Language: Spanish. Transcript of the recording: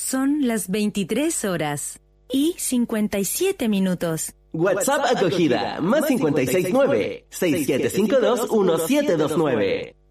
Son las 23 horas y 57 minutos. WhatsApp acogida, más 569-6752-1729.